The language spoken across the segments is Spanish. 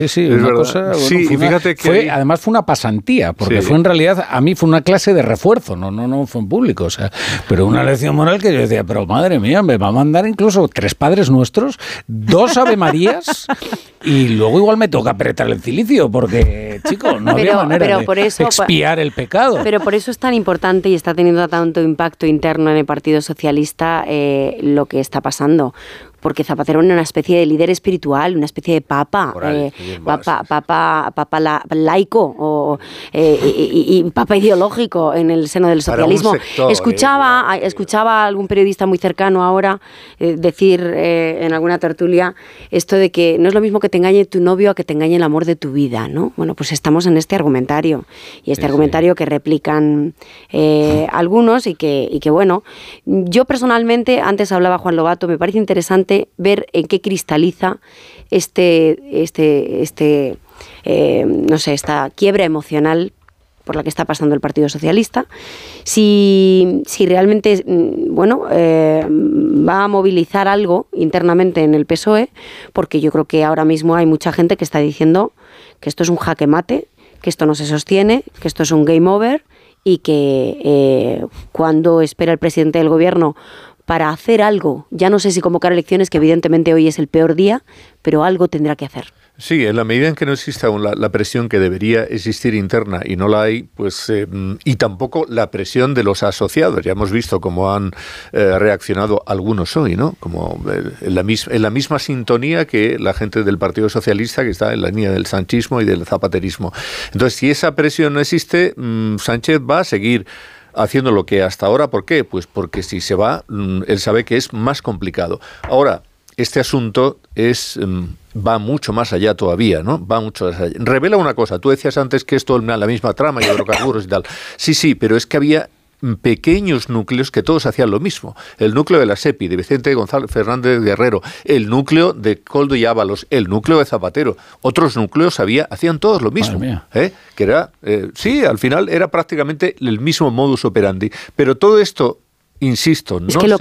Sí, una cosa, bueno, sí, y fíjate que además fue una pasantía, porque fue en realidad, a mí fue una clase de refuerzo, no fue en público, o sea, pero una lección moral que yo decía, pero madre mía, me va a mandar incluso 3 Padres Nuestros, 2 Ave Marías, y luego igual me toca apretar el cilicio, porque, chico, no había manera de expiar el pecado. Pero por eso es tan importante y está teniendo tanto impacto interno en el Partido Socialista lo que está pasando. Porque Zapatero era una especie de líder espiritual, una especie de papa, papa laico y papa ideológico en el seno del socialismo. Escuchaba a algún periodista muy cercano ahora decir en alguna tertulia esto de que no es lo mismo que te engañe tu novio a que te engañe el amor de tu vida, ¿no? Bueno, pues estamos en este argumentario, y este argumentario que replican algunos y que bueno, yo personalmente, antes hablaba Juan Lobato, me parece interesante ver en qué cristaliza no sé, esta quiebra emocional por la que está pasando el Partido Socialista, si realmente va a movilizar algo internamente en el PSOE, porque yo creo que ahora mismo hay mucha gente que está diciendo que esto es un jaque mate, que esto no se sostiene, que esto es un game over, y que cuando espera el presidente del gobierno para hacer algo, ya no sé si convocar elecciones, que evidentemente hoy es el peor día, pero algo tendrá que hacer. Sí, en la medida en que no exista aún la presión que debería existir interna y no la hay, pues y tampoco la presión de los asociados. Ya hemos visto cómo han reaccionado algunos hoy, ¿no? Como en la misma sintonía que la gente del Partido Socialista, que está en la línea del sanchismo y del zapaterismo. Entonces, si esa presión no existe, Sánchez va a seguir haciendo lo que hasta ahora. ¿Por qué? Pues porque si se va, él sabe que es más complicado. Ahora, este asunto va mucho más allá todavía, ¿no? Va mucho más allá. Revela una cosa. Tú decías antes que esto es la misma trama y hidrocarburos y tal. Sí, pero es que había pequeños núcleos que todos hacían lo mismo. El núcleo de la SEPI, de Vicente González Fernández Guerrero, el núcleo de Koldo y Ábalos, el núcleo de Zapatero. Otros núcleos hacían todos lo mismo. Que era, al final era prácticamente el mismo modus operandi. Pero todo esto, insisto,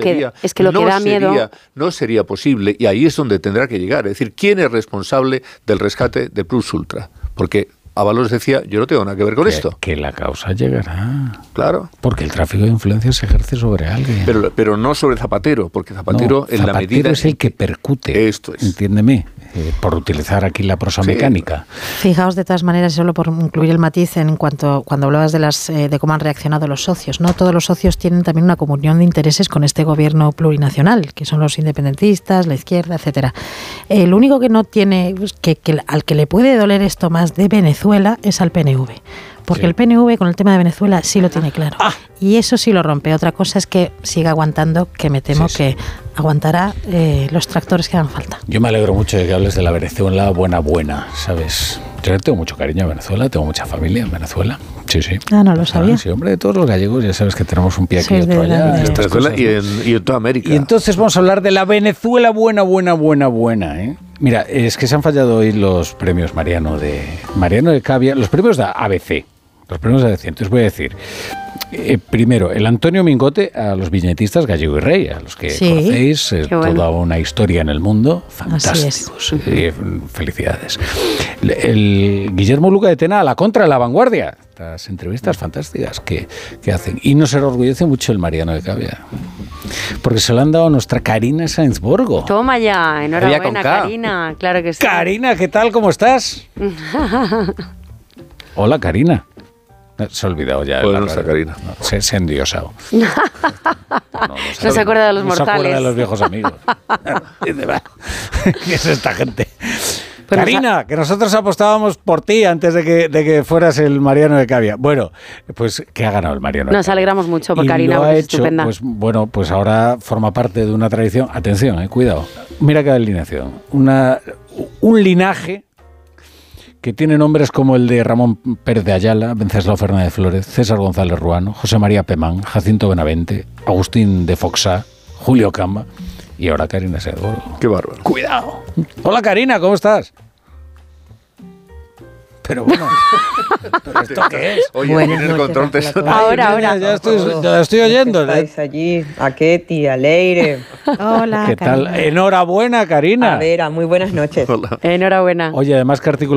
no sería posible, y ahí es donde tendrá que llegar. Es decir, ¿quién es responsable del rescate de Plus Ultra? Porque Ábalos decía, yo no tengo nada que ver con esto. Que la causa llegará. Claro. Porque el tráfico de influencias se ejerce sobre alguien. Pero no sobre Zapatero, porque Zapatero la medida es el que percute. Esto es. Entiéndeme. Por utilizar aquí la prosa mecánica. Fijaos, de todas maneras, solo por incluir el matiz en cuanto cuando hablabas de cómo han reaccionado los socios, ¿no? Todos los socios tienen también una comunión de intereses con este gobierno plurinacional, que son los independentistas, la izquierda, etcétera. El único que no tiene, al que le puede doler esto más de Venezuela es al PNV. Porque el PNV con el tema de Venezuela sí lo tiene claro. Y eso sí lo rompe. Otra cosa es que siga aguantando, que me temo que aguantará los tractores que hagan falta. Yo me alegro mucho de que hables de la Venezuela buena, ¿sabes? Yo tengo mucho cariño a Venezuela, tengo mucha familia en Venezuela. Sí. Ah, no lo sabía. Sí, hombre, de todos los gallegos ya sabes que tenemos un pie aquí y otro allá. En Venezuela y en toda América. Y entonces vamos a hablar de la Venezuela buena, ¿eh? Mira, es que se han fallado hoy los premios Mariano de Cavia, los premios de ABC. Los premios de ABC. Entonces voy a decir, primero, el Antonio Mingote a los viñetistas Gallego y Rey, a los que conocéis, toda una historia en el mundo, fantásticos. Felicidades. El Guillermo Luca de Tena a la Contra, a La Vanguardia. Estas entrevistas fantásticas que hacen. Y nos enorgullece mucho el Mariano de Cavia, porque se lo han dado a nuestra Karina Sainz-Borgo. Toma ya, enhorabuena, Karina. Claro que sí. Karina, ¿qué tal? ¿Cómo estás? Hola, Karina. Se ha olvidado ya. Pues no está Karina. No, se ha endiosado. No se acuerda de los mortales. No se acuerda de los viejos amigos. ¿Qué es esta gente? Pero Karina, que nosotros apostábamos por ti antes de que fueras el Mariano de Cavia. Bueno, pues que ha ganado el Mariano de Cavia. Nos alegramos mucho por Karina, porque es estupenda. Pues ahora forma parte de una tradición. Atención, cuidado. Mira qué alineación. Un linaje que tiene nombres como el de Ramón Pérez de Ayala, Venceslao Fernández Flórez, César González Ruano, José María Pemán, Jacinto Benavente, Agustín de Foxá, Julio Camba y ahora Karina Sainz-Borgo. ¡Qué bárbaro! ¡Cuidado! Hola, Karina, ¿cómo estás? Pero bueno, ¿pero esto qué es? Oye, ¿tienes el control de eso? Ahora. Ya estoy oyendo. ¿Estáis allí? A Ketty, a Leire. Hola, ¿qué tal? Karina. Enhorabuena, Karina. A Vera, muy buenas noches. Hola. Enhorabuena. Oye, además, ¿qué artículo